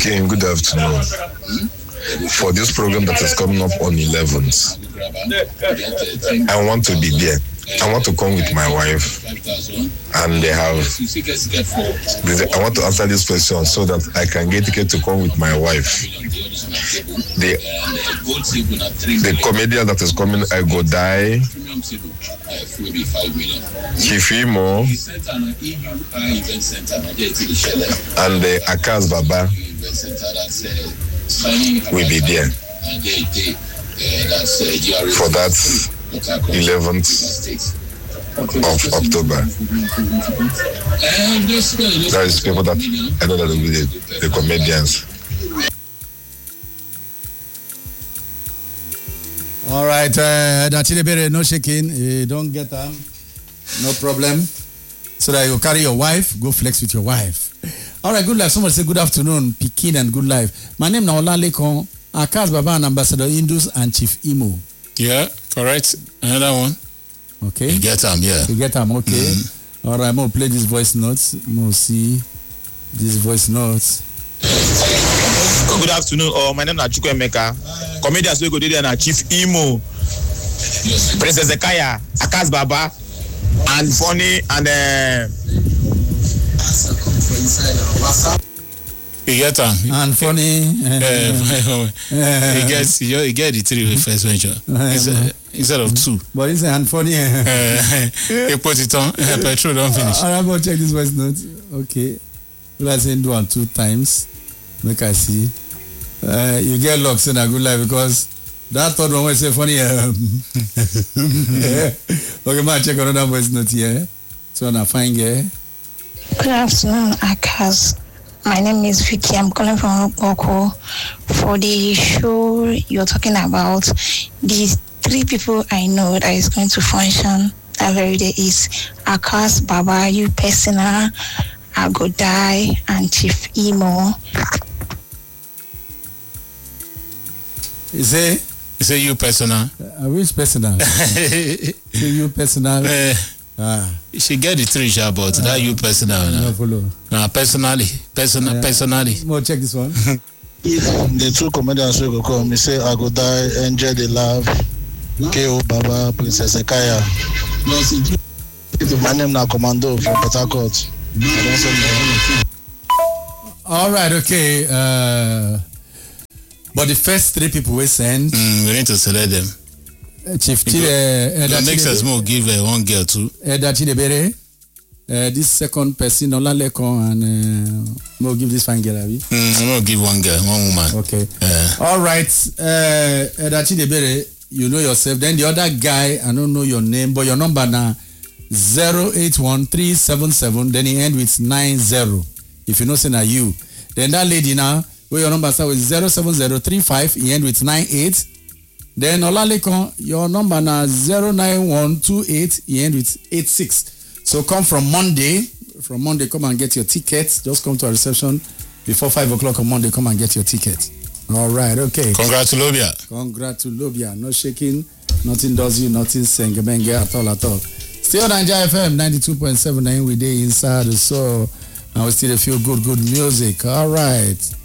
Again, good afternoon. For this program that is coming up on 11th, I want to be there. I want to come with my wife, and I want to answer this question so that I can get ticket to come with my wife. The comedian that is coming, I Go Die, Chifimo, and the Akas Baba will be there for that 11th of October. That is people that I know that will be the comedians. All right, that's no shaking. Don't get them. No problem. So that you carry your wife, go flex with your wife. All right, good life. Someone say good afternoon, Pikin and good life. My name is Naola Lekon, Akas Baba and Ambassador Indus and Chief Imo. Yeah, correct. Another one. Okay. You get them, yeah. You get them, okay. Mm-hmm. All right, I'm going to play these voice notes. I'm going to see these voice notes. Good afternoon. My name is Chukwu Emeka. Comedians we go there na Chief Imo, Princess Ekaya, Akas Baba, and Funny and you get them. And Funny. You get the three first venture instead of two. But it's and Funny. You put it on. Petrol don't finish. I'm going to check this voice note. Okay. Well, I say do one 2 times. Make I see. You get locked in a good life because that third one was say Funny. Okay, man, check another voice note here. So I'm fine here. Good afternoon, Akas. My name is Vicky. I'm calling from Oko. For the show you're talking about, these 3 people I know that is going to function that very day is Akas Baba, you personal, I Go Die, and Chief Imo. Is it you personal? Which personal? You personal? You should get the 3 shot, but that you personal. No follow. No, personally. More check this one. The 2 comedians will go come. Me say I Go Die, Enjoy the Love, K.O. Baba, Princess Ekaya. My name is Commando from Port Harcourt. All right, okay. But the first 3 people we send. We need to select them. Chief it makes us more give one girl too. This second person, Olalekon, and we'll give this fine girl. I'm gonna give one girl, one woman. Okay. All right. You know yourself. Then the other guy, I don't know your name, but your number now 081377. Then he end with 90. If you know, say now you. Then that lady now, where your number start with 07035. He end with 98. Then Olalekon, your number now 09128. He end with 86. So come from Monday. From Monday, come and get your tickets. Just come to our reception before 5 o'clock on Monday. Come and get your ticket. All right, okay. Congratulobia. No shaking, nothing does you, nothing sengemenge at all. Still Nigeria FM 92.7 we day inside, so now we still feel good music. All right.